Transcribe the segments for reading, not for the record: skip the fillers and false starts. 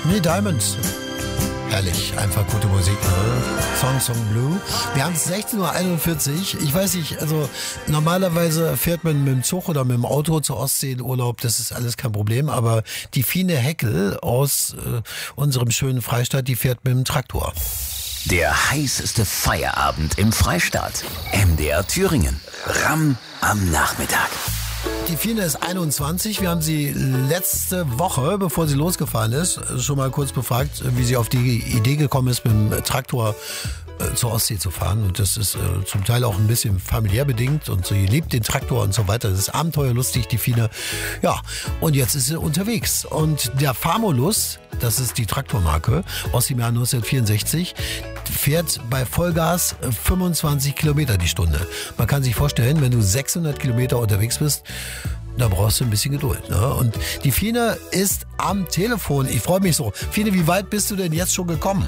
Nee, Diamonds. Herrlich, einfach gute Musik. Ne? Song Blue. Wir haben es 16:41 Uhr. Ich weiß nicht, also normalerweise fährt man mit dem Zug oder mit dem Auto zur Ostsee in Urlaub. Das ist alles kein Problem. Aber die Fine Heckel aus unserem schönen Freistaat, die fährt mit dem Traktor. Der heißeste Feierabend im Freistaat. MDR Thüringen. Ramm am Nachmittag. Die Fine ist 21. Wir haben sie letzte Woche, bevor sie losgefahren ist, schon mal kurz befragt, wie sie auf die Idee gekommen ist, mit dem Traktor zur Ostsee zu fahren. Und das ist zum Teil auch ein bisschen familiär bedingt. Und sie liebt den Traktor und so weiter. Das ist abenteuerlustig, die Fine. Ja, und jetzt ist sie unterwegs. Und der Famulus, das ist die Traktormarke aus dem Jahr 1964, fährt bei Vollgas 25 Kilometer die Stunde. Man kann sich vorstellen, wenn du 600 Kilometer unterwegs bist, da brauchst du ein bisschen Geduld. Ne? Und die Fine ist am Telefon. Ich freue mich so. Fine, wie weit bist du denn jetzt schon gekommen?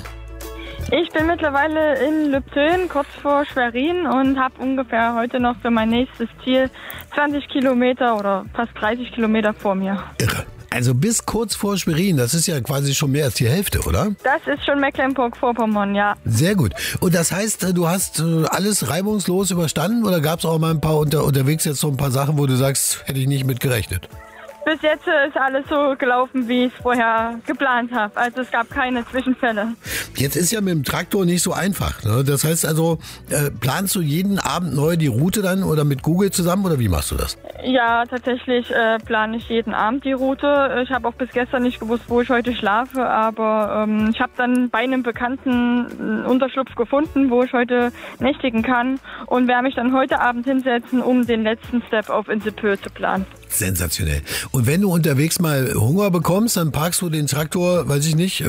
Ich bin mittlerweile in Lübthön, kurz vor Schwerin, und habe ungefähr heute noch für mein nächstes Ziel 20 Kilometer oder fast 30 Kilometer vor mir. Irre. Also bis kurz vor Schwerin, das ist ja quasi schon mehr als die Hälfte, oder? Das ist schon Mecklenburg-Vorpommern, ja. Sehr gut. Und das heißt, du hast alles reibungslos überstanden oder gab es auch mal ein paar unterwegs jetzt so ein paar Sachen, wo du sagst, hätte ich nicht mit gerechnet? Bis jetzt ist alles so gelaufen, wie ich es vorher geplant habe. Also es gab keine Zwischenfälle. Jetzt ist ja mit dem Traktor nicht so einfach. Ne? Das heißt also, planst du jeden Abend neu die Route dann oder mit Google zusammen oder wie machst du das? Ja, tatsächlich plane ich jeden Abend die Route. Ich habe auch bis gestern nicht gewusst, wo ich heute schlafe, aber ich habe dann bei einem Bekannten einen Unterschlupf gefunden, wo ich heute nächtigen kann und werde mich dann heute Abend hinsetzen, um den letzten Step auf Insepö zu planen. Sensationell. Und wenn du unterwegs mal Hunger bekommst, dann parkst du den Traktor, weiß ich nicht,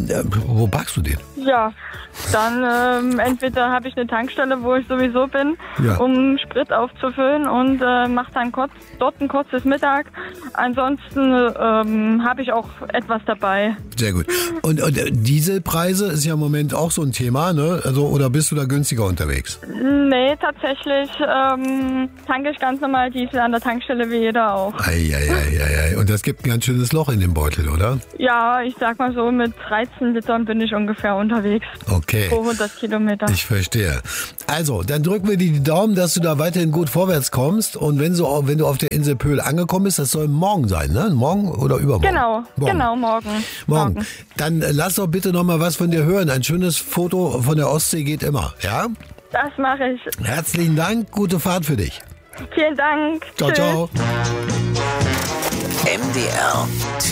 wo parkst du den? Ja, dann entweder habe ich eine Tankstelle, wo ich sowieso bin, ja, um Sprit aufzufüllen und mache dann dort ein kurzes Mittag. Ansonsten habe ich auch etwas dabei. Sehr gut. Und Dieselpreise ist ja im Moment auch so ein Thema, ne? Also, oder bist du da günstiger unterwegs? Nee, tatsächlich tanke ich ganz normal Diesel an der Tankstelle wie jeder auch. Ei. Und das gibt ein ganz schönes Loch in dem Beutel, oder? Ja, ich sag mal so, mit 13 Litern bin ich ungefähr unterwegs. Okay. Pro 100 Kilometer. Ich verstehe. Also, dann drücken wir dir die Daumen, dass du da weiterhin gut vorwärts kommst. Und wenn du auf der Insel Pöhl angekommen bist, das soll morgen sein, ne? Morgen oder übermorgen? Genau, morgen. Dann lass doch bitte noch mal was von dir hören. Ein schönes Foto von der Ostsee geht immer, ja? Das mache ich. Herzlichen Dank, gute Fahrt für dich. Vielen Dank. Ciao, Tschüss. ciao. MDR